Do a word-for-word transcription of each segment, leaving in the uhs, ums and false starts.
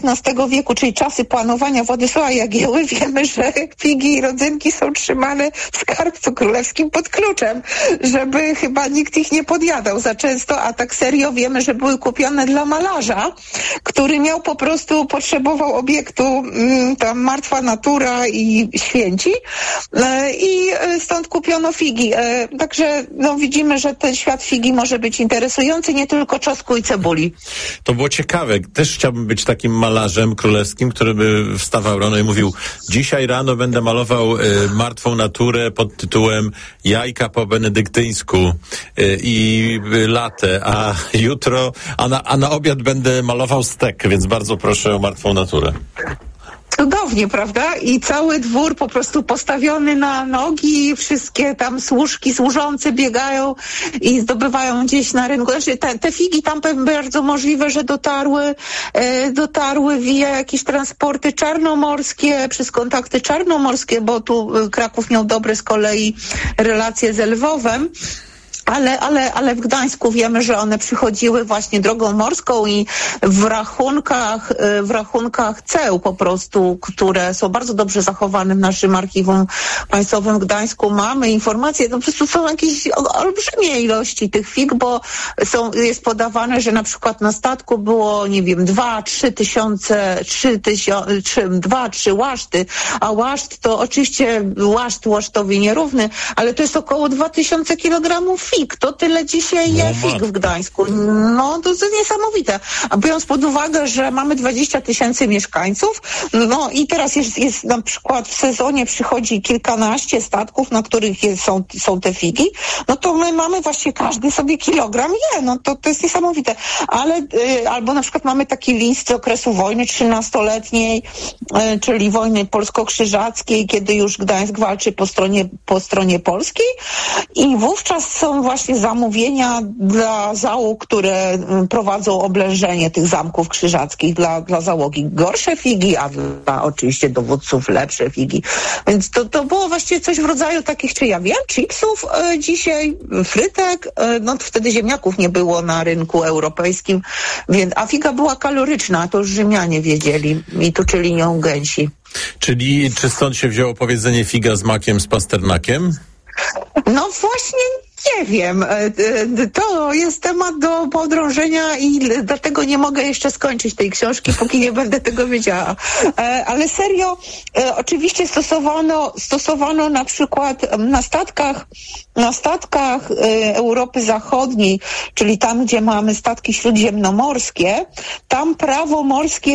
piętnastego wieku, czyli czasy panowania Władysława Jagieły, wiemy, że figi i rodzynki są trzymane w skarbcu królewskim pod kluczem, żeby chyba nikt ich nie podjadał za często, a tak serio wiemy, że były kupione dla malarza, który miał po prostu, potrzebował obiektu tam martwa natura i święci i stąd kupiono figi. Także no, widzimy, że ten świat figi może być interesujący, nie tylko czosnku i cebuli. To było ciekawe. Też chciałbym być takim malarzem królewskim, który by wstawał rano i mówił: dzisiaj rano będę malował y, martwą naturę pod tytułem Jajka po benedyktyńsku y, i y, latę, a jutro, a na, a na obiad będę malował stek, więc bardzo proszę o martwą naturę. Cudownie, prawda? I cały dwór po prostu postawiony na nogi, wszystkie tam służki służące biegają i zdobywają gdzieś na rynku. Znaczy, te, te figi tam bardzo możliwe, że dotarły, e, dotarły via jakieś transporty czarnomorskie, przez kontakty czarnomorskie, bo tu Kraków miał dobre z kolei relacje z Lwowem. Ale, ale, ale w Gdańsku wiemy, że one przychodziły właśnie drogą morską i w rachunkach, w rachunkach ceł po prostu, które są bardzo dobrze zachowane w naszym archiwum państwowym w Gdańsku, mamy informacje, to po prostu są jakieś olbrzymie ilości tych fig, bo są, jest podawane, że na przykład na statku było, nie wiem, dwa, trzy tysiące, trzy tysiące, trzy, dwa, trzy łaszty, a łaszt to oczywiście łaszt łasztowi nierówny, ale to jest około dwa tysiące kilogramów fig. To tyle dzisiaj je fig w Gdańsku. No to jest niesamowite. A biorąc pod uwagę, że mamy dwadzieścia tysięcy mieszkańców, no i teraz jest, jest na przykład w sezonie przychodzi kilkanaście statków, na których jest, są, są te figi, no to my mamy właśnie każdy sobie kilogram je. No to, to jest niesamowite. Ale y, albo na przykład mamy taki list z okresu wojny trzynastoletniej, y, czyli wojny polsko-krzyżackiej, kiedy już Gdańsk walczy po stronie, po stronie polskiej i wówczas są właśnie zamówienia dla załóg, które prowadzą oblężenie tych zamków krzyżackich, dla, dla załogi gorsze figi, a dla oczywiście dowódców lepsze figi. Więc to, to było właściwie coś w rodzaju takich, czy ja wiem, chipsów e, dzisiaj, frytek, e, no wtedy ziemniaków nie było na rynku europejskim, więc, a figa była kaloryczna, to już Rzymianie wiedzieli i tuczyli nią gęsi. Czyli czy stąd się wzięło powiedzenie figa z makiem z pasternakiem? No właśnie nie wiem. To jest temat do podrążenia i dlatego nie mogę jeszcze skończyć tej książki, póki nie będę tego wiedziała. Ale serio, oczywiście stosowano, stosowano na przykład na statkach, na statkach Europy Zachodniej, czyli tam, gdzie mamy statki śródziemnomorskie, tam prawo morskie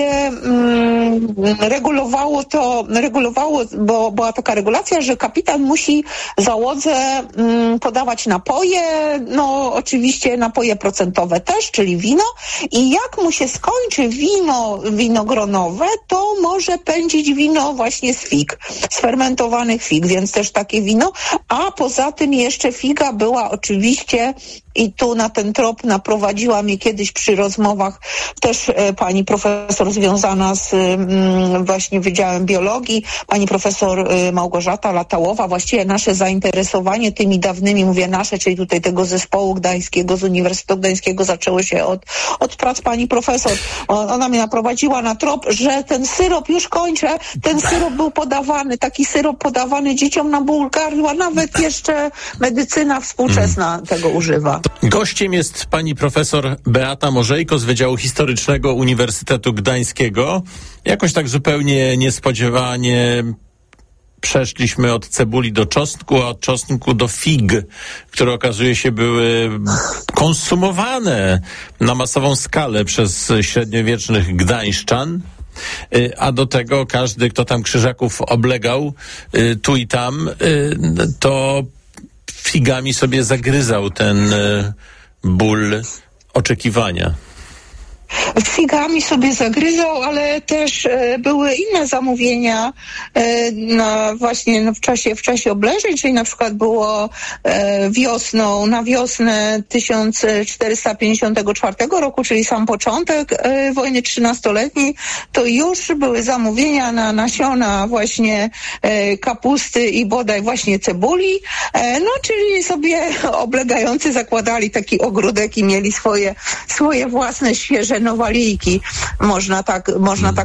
mm, regulowało to, regulowało, bo była taka regulacja, że kapitan musi załodze mm, podawać napoje, no oczywiście napoje procentowe też, czyli wino, i jak mu się skończy wino winogronowe, to może pędzić wino właśnie z fig, z fermentowanych fig, więc też takie wino, a poza tym jeszcze figa była oczywiście, i tu na ten trop naprowadziła mnie kiedyś przy rozmowach też e, pani profesor związana z mm, właśnie Wydziałem Biologii, pani profesor e, Małgorzata Latałowa. Właściwie nasze zainteresowanie tymi dawnymi, mówię nasze, czyli tutaj tego zespołu gdańskiego z Uniwersytetu Gdańskiego zaczęło się od, od prac pani profesor. O, ona mnie naprowadziła na trop, że ten syrop, już kończę, ten syrop był podawany, taki syrop podawany dzieciom na Bułgarii, a nawet jeszcze medycyna współczesna mm. tego używa. Gościem jest pani profesor Beata Morzejko z Wydziału Historycznego Uniwersytetu Gdańskiego. Jakoś tak zupełnie niespodziewanie przeszliśmy od cebuli do czosnku, a od czosnku do fig, które okazuje się były konsumowane na masową skalę przez średniowiecznych gdańszczan. A do tego każdy, kto tam krzyżaków oblegał tu i tam, to figami sobie zagryzał ten ból oczekiwania. Figami sobie zagryzał, ale też e, były inne zamówienia e, na właśnie no, w czasie w czasie obleżeń, czyli na przykład było e, wiosną, na wiosnę tysiąc czterysta pięćdziesiątego czwartego roku, czyli sam początek e, wojny trzynastoletniej, to już były zamówienia na nasiona właśnie e, kapusty i bodaj właśnie cebuli, e, no czyli sobie oblegający zakładali taki ogródek i mieli swoje, swoje własne świeże czernowalijki, można tak, można tak